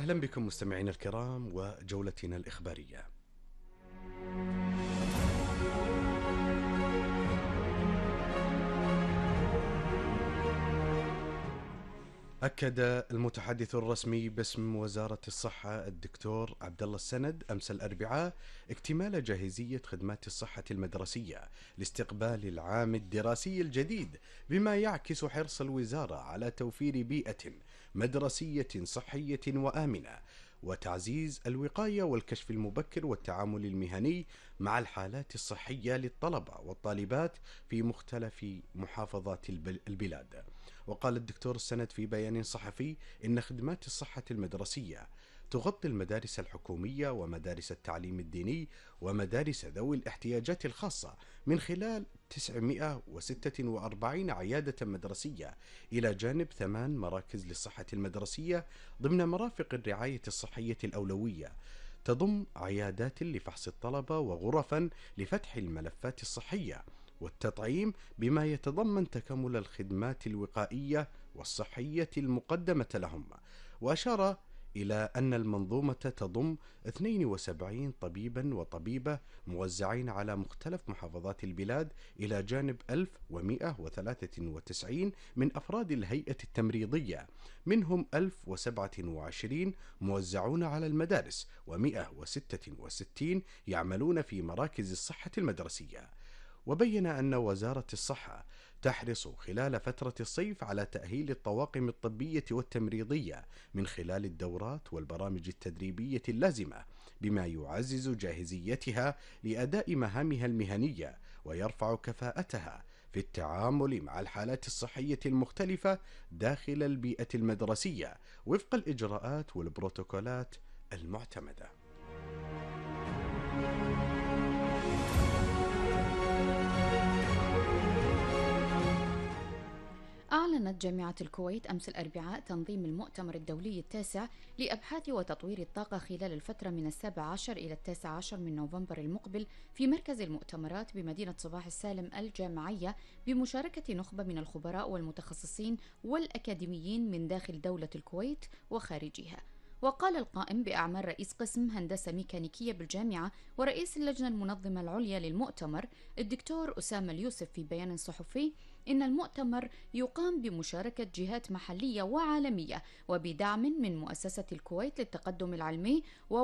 أهلا بكم مستمعينا الكرام وجولتنا الإخبارية. أكد المتحدث الرسمي باسم وزارة الصحة الدكتور عبد الله السند أمس الأربعاء اكتمال جاهزية خدمات الصحة المدرسية لاستقبال العام الدراسي الجديد، بما يعكس حرص الوزارة على توفير بيئة مدرسية صحية وآمنة، وتعزيز الوقاية والكشف المبكر والتعامل المهني مع الحالات الصحية للطلبة والطالبات في مختلف محافظات البلاد. وقال الدكتور السند في بيان صحفي إن خدمات الصحة المدرسية تغطي المدارس الحكومية ومدارس التعليم الديني ومدارس ذوي الاحتياجات الخاصة من خلال 946 عيادة مدرسية، إلى جانب 8 مراكز للصحة المدرسية ضمن مرافق الرعاية الصحية الأولوية، تضم عيادات لفحص الطلبة وغرفا لفتح الملفات الصحية والتطعيم، بما يتضمن تكامل الخدمات الوقائية والصحية المقدمة لهم. وأشار إلى أن المنظومة تضم 72 طبيبا وطبيبة موزعين على مختلف محافظات البلاد، إلى جانب 1193 من أفراد الهيئة التمريضية، منهم 1027 موزعون على المدارس و166 يعملون في مراكز الصحة المدرسية. وبين أن وزارة الصحة تحرص خلال فترة الصيف على تأهيل الطواقم الطبية والتمريضية من خلال الدورات والبرامج التدريبية اللازمة، بما يعزز جاهزيتها لأداء مهامها المهنية ويرفع كفاءتها في التعامل مع الحالات الصحية المختلفة داخل البيئة المدرسية وفق الإجراءات والبروتوكولات المعتمدة. أعلنت جامعة الكويت أمس الأربعاء تنظيم المؤتمر الدولي التاسع لأبحاث وتطوير الطاقة خلال الفترة من 17 إلى 19 من نوفمبر المقبل في مركز المؤتمرات بمدينة صباح السالم الجامعية، بمشاركة نخبة من الخبراء والمتخصصين والأكاديميين من داخل دولة الكويت وخارجها. وقال القائم بأعمال رئيس قسم هندسة ميكانيكية بالجامعة ورئيس اللجنة المنظمة العليا للمؤتمر الدكتور أسامة اليوسف في بيان صحفي إن المؤتمر يقام بمشاركة جهات محلية وعالمية وبدعم من مؤسسة الكويت للتقدم العلمي